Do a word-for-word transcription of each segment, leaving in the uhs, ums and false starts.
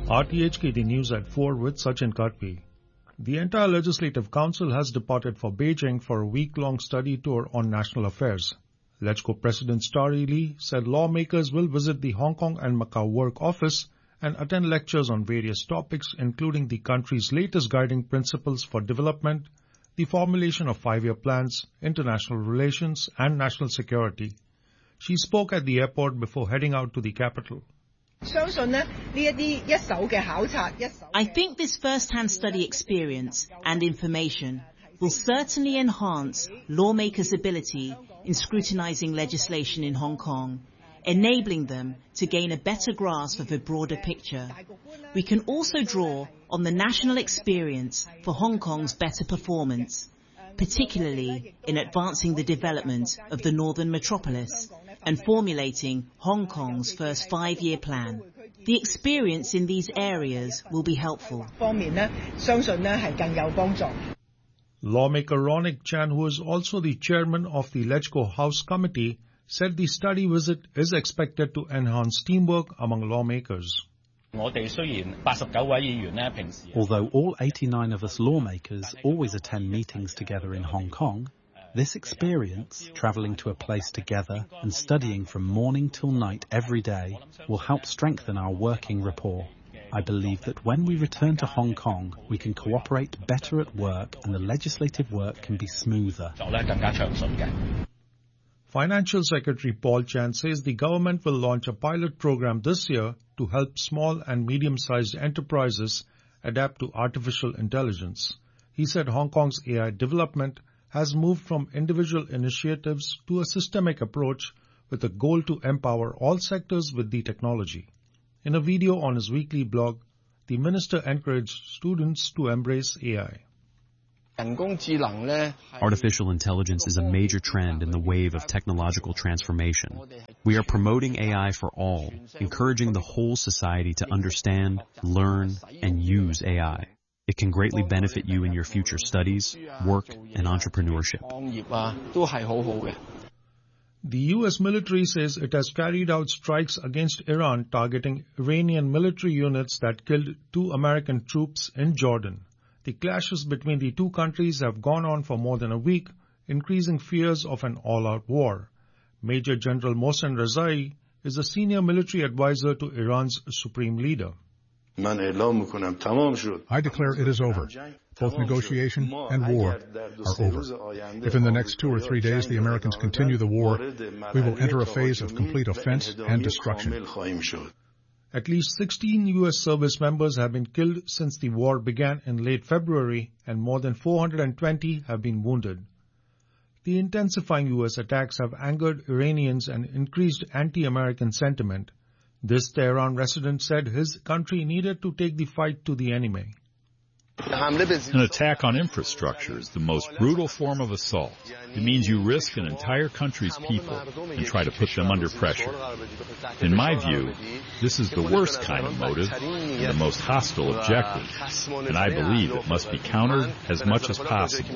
R T H K, the news at four with Sachin Katpi. The entire Legislative Council has departed for Beijing for a week-long study tour on national affairs. LegCo President Starry Lee said lawmakers will visit the Hong Kong and Macau Work Office and attend lectures on various topics, including the country's latest guiding principles for development, the formulation of five-year plans, international relations, and national security. She spoke at the airport before heading out to the capital. I think this first-hand study experience and information will certainly enhance lawmakers' ability in scrutinizing legislation in Hong Kong, enabling them to gain a better grasp of a broader picture. We can also draw on the national experience for Hong Kong's better performance, particularly in advancing the development of the northern metropolis and formulating Hong Kong's first five-year plan. The experience in these areas will be helpful. Lawmaker Ronick Chan, who is also the chairman of the LegCo House Committee, said the study visit is expected to enhance teamwork among lawmakers. Although all eighty-nine of us lawmakers always attend meetings together in Hong Kong, this experience, travelling to a place together and studying from morning till night every day, will help strengthen our working rapport. I believe that when we return to Hong Kong, we can cooperate better at work and the legislative work can be smoother. Financial Secretary Paul Chan says the government will launch a pilot program this year to help small and medium-sized enterprises adapt to artificial intelligence. He said Hong Kong's A I development has moved from individual initiatives to a systemic approach with a goal to empower all sectors with the technology. In a video on his weekly blog, the minister encouraged students to embrace A I. Artificial intelligence is a major trend in the wave of technological transformation. We are promoting A I for all, encouraging the whole society to understand, learn, and use A I. It can greatly benefit you in your future studies, work, and entrepreneurship. The U S military says it has carried out strikes against Iran targeting Iranian military units that killed two American troops in Jordan. The clashes between the two countries have gone on for more than a week, increasing fears of an all-out war. Major General Mohsen Rezai is a senior military advisor to Iran's supreme leader. I declare it is over. Both negotiation and war are over. If in the next two or three days the Americans continue the war, we will enter a phase of complete offense and destruction. At least sixteen U S service members have been killed since the war began in late February, and more than four hundred twenty have been wounded. The intensifying U S attacks have angered Iranians and increased anti-American sentiment. This Tehran resident said his country needed to take the fight to the enemy. An attack on infrastructure is the most brutal form of assault. It means you risk an entire country's people and try to put them under pressure. In my view, this is the worst kind of motive and the most hostile objective, and I believe it must be countered as much as possible.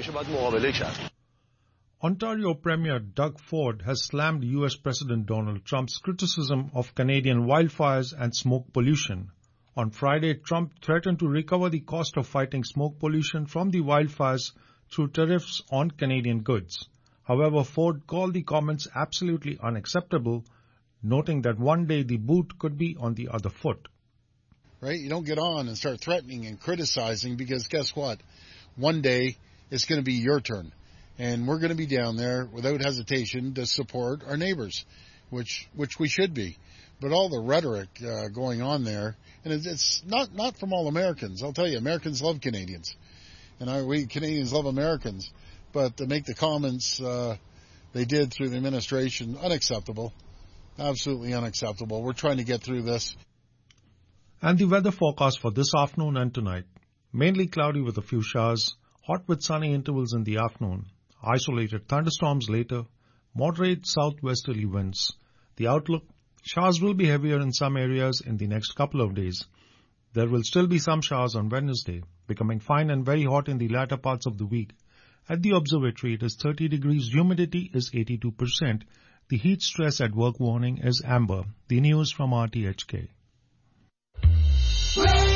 Ontario Premier Doug Ford has slammed U S President Donald Trump's criticism of Canadian wildfires and smoke pollution. On Friday, Trump threatened to recover the cost of fighting smoke pollution from the wildfires through tariffs on Canadian goods. However, Ford called the comments absolutely unacceptable, noting that one day the boot could be on the other foot. Right? You don't get on and start threatening and criticizing because guess what? One day it's going to be your turn. And we're going to be down there without hesitation to support our neighbors, which which we should be. But all the rhetoric uh, going on there, and it's, it's not, not from all Americans. I'll tell you, Americans love Canadians. And I, we Canadians love Americans. But to make the comments uh, they did through the administration, unacceptable. Absolutely unacceptable. We're trying to get through this. And the weather forecast for this afternoon and tonight. Mainly cloudy with a few showers, hot with sunny intervals in the afternoon. Isolated thunderstorms later, moderate southwesterly winds. The outlook, showers will be heavier in some areas in the next couple of days. There will still be some showers on Wednesday, becoming fine and very hot in the latter parts of the week. At the observatory, it is thirty degrees, humidity is eighty-two percent. The heat stress at work warning is amber. The news from R T H K.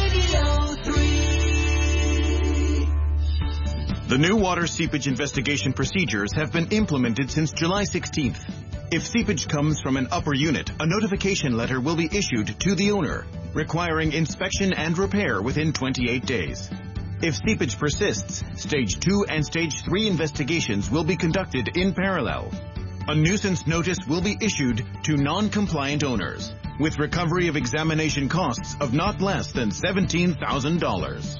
The new water seepage investigation procedures have been implemented since July sixteenth. If seepage comes from an upper unit, a notification letter will be issued to the owner, requiring inspection and repair within twenty-eight days. If seepage persists, Stage two and Stage three investigations will be conducted in parallel. A nuisance notice will be issued to non-compliant owners, with recovery of examination costs of not less than seventeen thousand dollars.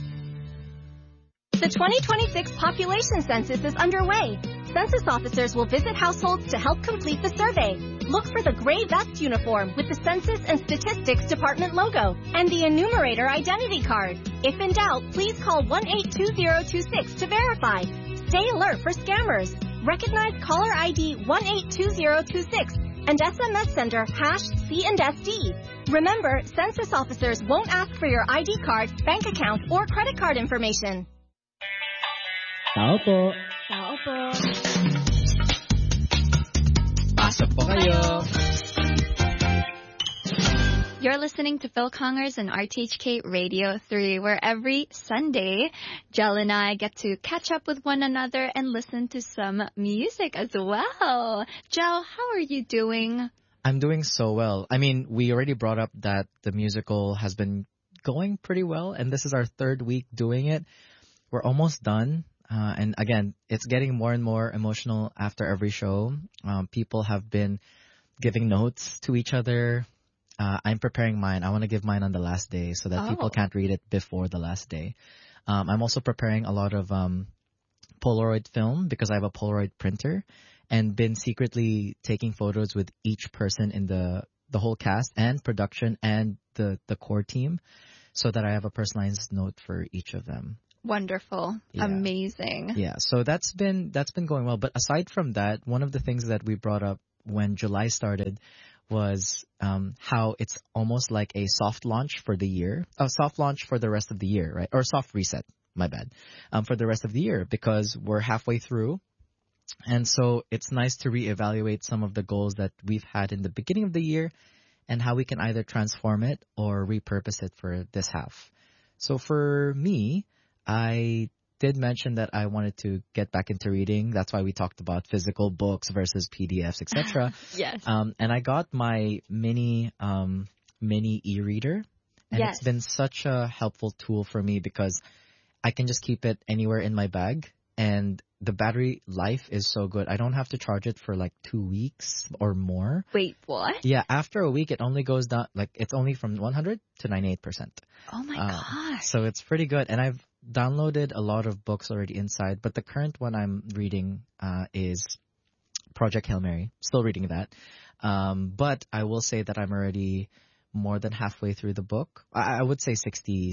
The twenty twenty-six population census is underway. Census officers will visit households to help complete the survey. Look for the gray vest uniform with the Census and Statistics Department logo and the enumerator identity card. If in doubt, please call one eight two zero two six to verify. Stay alert for scammers. Recognize caller I D one eight two zero two six and S M S sender hash C and S D. Remember, census officers won't ask for your I D card, bank account, or credit card information. Tao po. Tao po. Pasok po kayo. You're listening to Phil Congers and R T H K Radio three, where every Sunday, Jel and I get to catch up with one another and listen to some music as well. Jel, how are you doing? I'm doing so well. I mean, we already brought up that the musical has been going pretty well, and this is our third week doing it. We're almost done. Uh, and again, it's getting more and more emotional after every show. Um, people have been giving notes to each other. Uh, I'm preparing mine. I want to give mine on the last day so that Oh. people can't read it before the last day. Um, I'm also preparing a lot of um, Polaroid film because I have a Polaroid printer and been secretly taking photos with each person in the, the whole cast and production and the, the core team so that I have a personalized note for each of them. Wonderful. Yeah. Amazing. Yeah, so that's been that's been going well. But aside from that, one of the things that we brought up when July started was um, how it's almost like a soft launch for the year, a soft launch for the rest of the year, right? Or soft reset, my bad, um, for the rest of the year because we're halfway through. And so it's nice to reevaluate some of the goals that we've had in the beginning of the year and how we can either transform it or repurpose it for this half. So for me, I did mention that I wanted to get back into reading. That's why we talked about physical books versus P D Fs, et cetera. Yes. Um, and I got my mini um, mini e-reader, and Yes. it's been such a helpful tool for me because I can just keep it anywhere in my bag, and the battery life is so good. I don't have to charge it for like two weeks or more. Wait, what? Yeah, after a week, it only goes down, like it's only from one hundred to ninety-eight percent. Oh my Uh, gosh. So it's pretty good. And I've downloaded a lot of books already inside, but the current one I'm reading uh, is Project Hail Mary. Still reading that. Um, but I will say that I'm already more than halfway through the book. I, I would say sixty,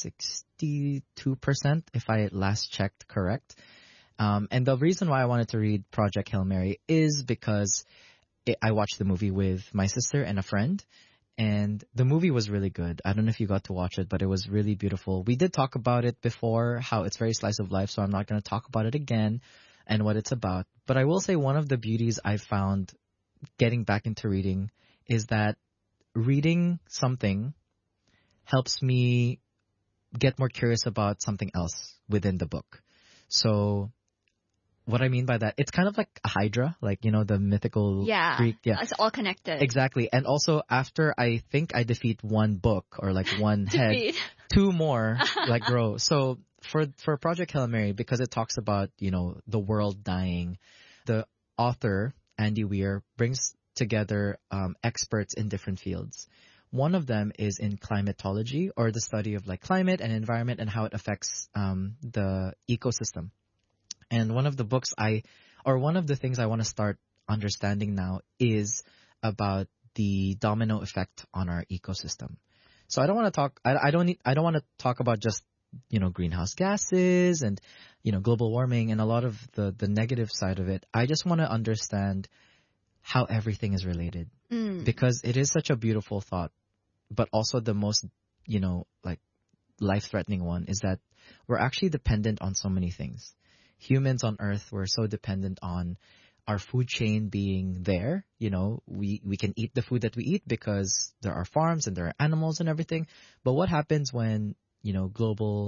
sixty-two percent if I last checked correct. Um, and the reason why I wanted to read Project Hail Mary is because it, I watched the movie with my sister and a friend. And the movie was really good. I don't know if you got to watch it, but it was really beautiful. We did talk about it before, how it's very slice of life, so I'm not going to talk about it again and what it's about. But I will say one of the beauties I found getting back into reading is that reading something helps me get more curious about something else within the book. So what I mean by that, it's kind of like a Hydra, like, you know, the mythical Yeah. Greek. Yeah. It's all connected. Exactly. And also after I think I defeat one book or like one head, Defeat. two more like grow. So for for Project Hail Mary, because it talks about, you know, the world dying, the author, Andy Weir, brings together um, experts in different fields. One of them is in climatology, or the study of like climate and environment and how it affects um, the ecosystem. And one of the books I, or one of the things I want to start understanding now is about the domino effect on our ecosystem. So I don't want to talk, I, I don't need, I don't want to talk about just, you know, greenhouse gases and, you know, global warming and a lot of the, the negative side of it. I just want to understand how everything is related Mm. because it is such a beautiful thought, but also the most, you know, like life-threatening one is that we're actually dependent on so many things. Humans on Earth, we're so dependent on our food chain being there. You know, we, we can eat the food that we eat because there are farms and there are animals and everything. But what happens when, you know, global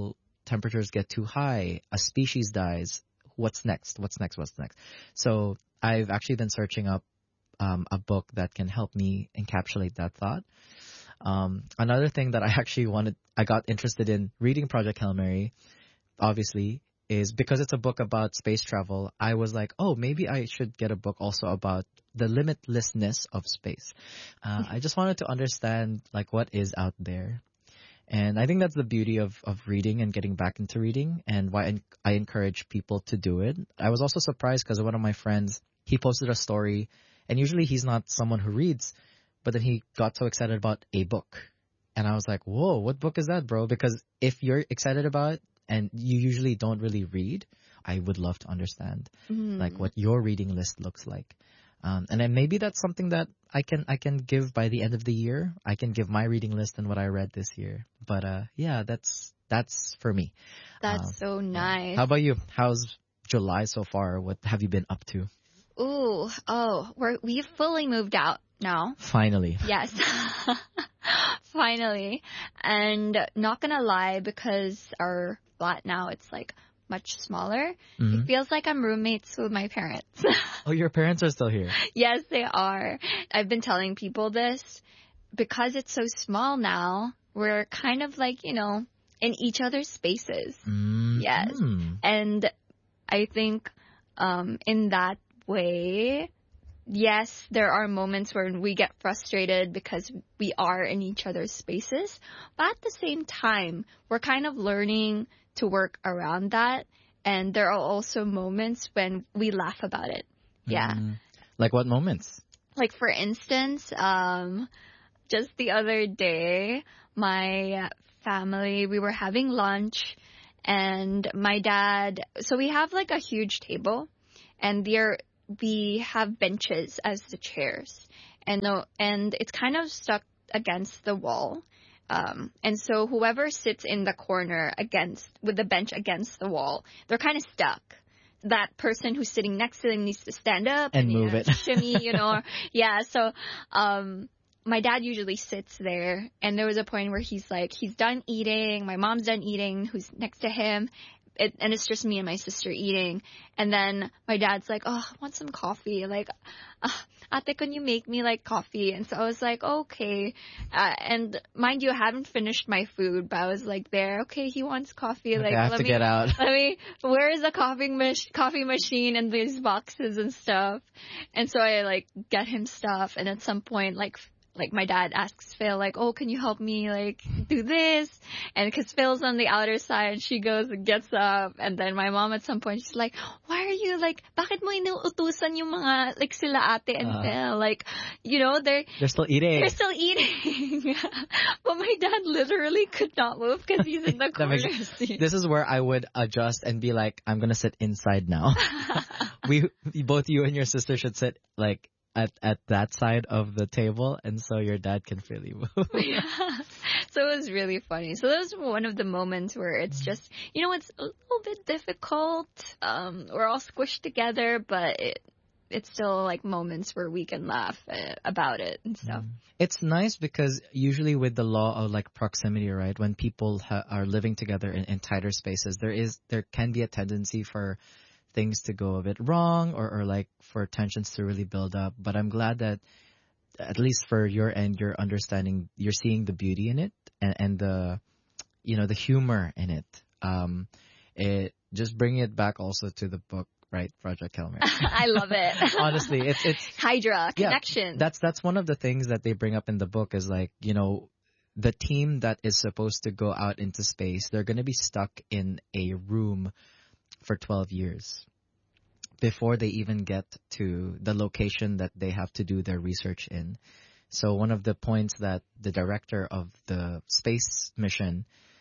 temperatures get too high, a species dies. What's next? What's next? What's next? So I've actually been searching up um, a book that can help me encapsulate that thought. Um, another thing that I actually wanted, I got interested in reading Project Hail Mary, obviously, is because it's a book about space travel. I was like, oh, maybe I should get a book also about the limitlessness of space. Uh, I just wanted to understand like what is out there. And I think that's the beauty of, of reading and getting back into reading, and why I encourage people to do it. I was also surprised because one of my friends, he posted a story, and usually he's not someone who reads, but then he got so excited about a book. And I was like, whoa, what book is that, bro? Because if you're excited about it and you usually don't really read, I would love to understand mm. like what your reading list looks like. Um, and then maybe that's something that I can I can give by the end of the year. I can give my reading list and what I read this year. But uh, yeah, that's that's for me. That's uh, so nice. How about you? How's July so far? What have you been up to? Ooh, oh, we're we've fully moved out now. Finally. Yes. Finally. And not gonna lie, because our flat now, it's like much smaller. Mm-hmm. It feels like I'm roommates with my parents. Oh, your parents are still here? Yes, they are. I've been telling people this. Because it's so small now, we're kind of like, you know, in each other's spaces. Mm-hmm. Yes. And I think um, in that way, yes, there are moments where we get frustrated because we are in each other's spaces. But at the same time, we're kind of learning to work around that, and there are also moments when we laugh about it. Yeah. Mm. Like what moments? Like for instance, um, just the other day, my family, we were having lunch, and my dad, so we have like a huge table, and there we have benches as the chairs, and no, and it's kind of stuck against the wall. Um, and so whoever sits in the corner against, with the bench against the wall, they're kind of stuck. That person who's sitting next to them needs to stand up and, and move you know, it. Shimmy, you know. Yeah. So, um, my dad usually sits there, and there was a point where he's like, he's done eating. My mom's done eating, who's next to him. It, and it's just me and my sister eating. And then my dad's like, oh, I want some coffee. Like, uh, ate, can you make me like coffee? And so I was like, okay. Uh, and mind you, I haven't finished my food, but I was like there, okay, he wants coffee. Okay, like, I have let to me, get out. Let me, where is the coffee, mach- coffee machine and these boxes and stuff? And so I like get him stuff. And at some point, like, Like my dad asks Phil, like, oh, can you help me, like, do this? And because Phil's on the outer side, she goes and gets up. And then my mom at some point, she's like, why are you, like, bakit mo inuutusan yung mga, like, sila ate and uh, Phil? Like, you know, they're... They're still eating. They're still eating. But my dad literally could not move because he's in the corner seat. This is where I would adjust and be like, I'm going to sit inside now. we, both you and your sister should sit, like, At, at that side of the table, and so your dad can freely move. Yeah. So it was really funny. So that was one of the moments where it's just, you know, it's a little bit difficult. Um, we're all squished together, but it, it's still like moments where we can laugh uh, about it and stuff. It's nice because usually with the law of like proximity, right, when people ha- are living together in, in tighter spaces, there is there can be a tendency for things to go a bit wrong, or, or like for tensions to really build up. But I'm glad that at least for your end, you're understanding, you're seeing the beauty in it, and, and the, you know, the humor in it. Um, it just bringing it back also to the book, right? Project Hail Mary. I love it. Honestly, it's, it's Hydra connection. Yeah, that's, that's one of the things that they bring up in the book is like, you know, the team that is supposed to go out into space, they're going to be stuck in a room for twelve years before they even get to the location that they have to do their research in. So one of the points that the director of the space mission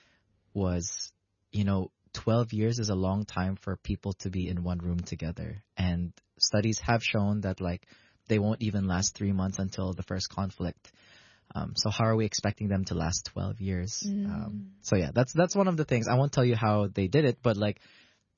was, you know, twelve years is a long time for people to be in one room together. And studies have shown that, like, they won't even last three months until the first conflict. Um, so how are we expecting them to last twelve years? Mm. Um, so yeah, that's that's one of the things. I won't tell you how they did it, but like,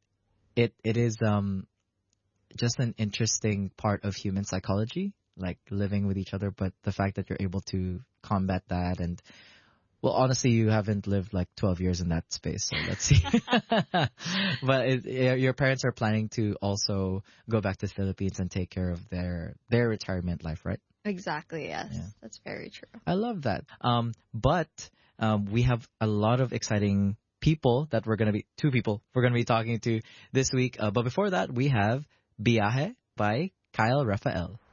It it is um just an interesting part of human psychology, like living with each other. But the fact that you're able to combat that and Well, honestly, you haven't lived like twelve years in that space, so let's see. But it, your parents are planning to also go back to the Philippines and take care of their their retirement life, right? Exactly, yes. Yeah. That's very true. I love that. Um, but um, we have a lot of exciting people that we're going to be, two people we're going to be talking to this week. Uh, but before that, we have Biyahe by Kyle Rafael.